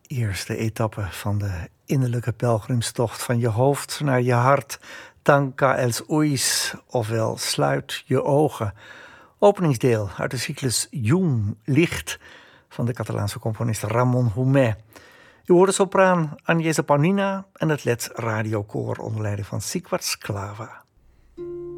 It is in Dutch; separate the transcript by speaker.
Speaker 1: eerste etappe van de innerlijke pelgrimstocht van je hoofd naar je hart. Tanca els ulls, ofwel sluit je ogen. Openingsdeel uit de cyclus Llum, licht, van de Catalaanse componist Ramon Humet. U hoorde sopraan Agnese Paunina en het Let's Radiokoor onder leiding van Sigvard Sklava.